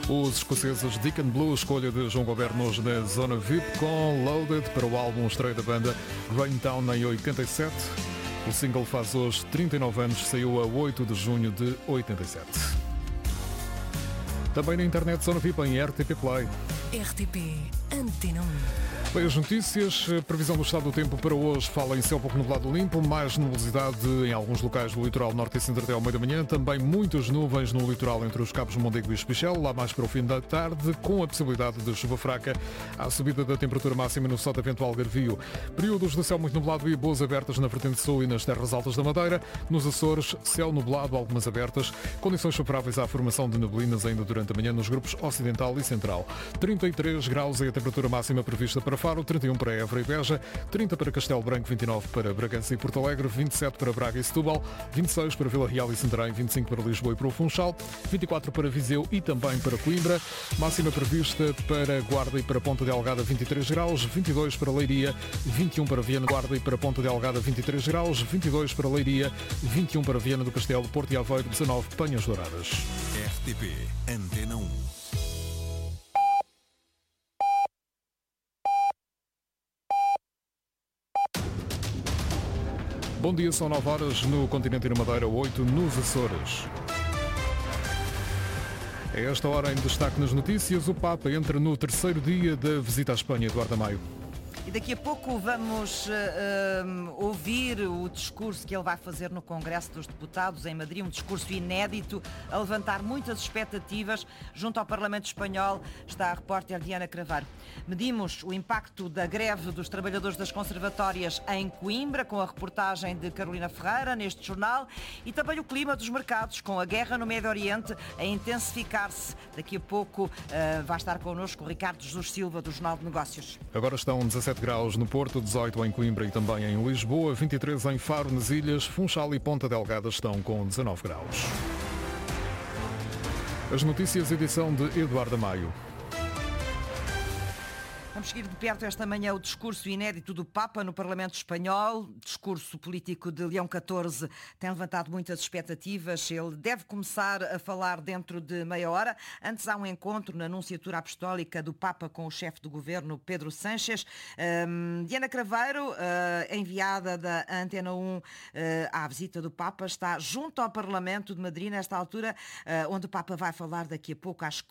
Os escoceses Deacon Blue, escolha de João Gobernos na zona VIP, com Loaded para o álbum estreia da banda Raintown em 87. O single faz hoje 39 anos, saiu a 8 de junho de 87. Também na internet Zona VIP em RTP Play. RTP Antena 1. Bem, as notícias, previsão do estado do tempo para hoje, fala em céu pouco nublado limpo, mais nubosidade em alguns locais do litoral norte e centro até ao meio da manhã, também muitas nuvens no litoral entre os cabos de Mondego e Espichel, lá mais para o fim da tarde, com a possibilidade de chuva fraca, à subida da temperatura máxima no Sotavento Algarvio. Períodos de céu muito nublado e boas abertas na vertente sul e nas terras altas da Madeira. Nos Açores, céu nublado, algumas abertas, condições favoráveis à formação de neblinas ainda durante a manhã nos grupos ocidental e central. 33 graus é a temperatura máxima prevista para Faro, 31 para Évora e Beja, 30 para Castelo Branco, 29 para Bragança e Porto Alegre, 27 para Braga e Setúbal, 26 para Vila Real e Santarém, 25 para Lisboa e para o Funchal, 24 para Viseu e também para Coimbra, máxima prevista para Guarda e para Ponta Delgada, 23 graus, 22 para Leiria, 21 para Viana, Guarda e para Ponta Delgada, 23 graus, 22 para Leiria, 21 para Viana do Castelo, Porto e Aveiro, 19 Penhas Douradas. RTP Antena 1. Bom dia, são 9 horas no continente e na Madeira, 8 nos Açores. A esta hora, em destaque nas notícias, o Papa entra no terceiro dia da visita à Espanha, Eduardo Amaio. E daqui a pouco vamos ouvir o discurso que ele vai fazer no Congresso dos Deputados em Madrid, um discurso inédito, a levantar muitas expectativas. Junto ao Parlamento Espanhol está a repórter Diana Craveiro. Medimos o impacto da greve dos trabalhadores das conservatórias em Coimbra, com a reportagem de Carolina Ferreira neste jornal, e também o clima dos mercados, com a guerra no Médio Oriente a intensificar-se. Daqui a pouco vai estar connosco o Ricardo Jesus Silva, do Jornal de Negócios. Agora estão 17 graus no Porto, 18 em Coimbra e também em Lisboa, 23 em Faro, nas Ilhas, Funchal e Ponta Delgada estão com 19 graus. As notícias, edição de Eduardo Amaio. Vamos seguir de perto esta manhã o discurso inédito do Papa no Parlamento Espanhol. Discurso político de Leão XIV tem levantado muitas expectativas. Ele deve começar a falar dentro de meia hora. Antes há um encontro na Nunciatura Apostólica do Papa com o chefe do governo, Pedro Sánchez. Diana Craveiro, enviada da Antena 1 à visita do Papa, está junto ao Parlamento de Madrid nesta altura, onde o Papa vai falar daqui a pouco às